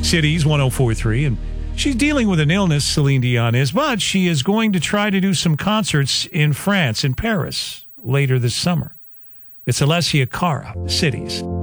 Cities 104.3. And she's dealing with an illness, Celine Dion is, but she is going to try to do some concerts in France, in Paris, later this summer. It's Alessia Cara, Cities.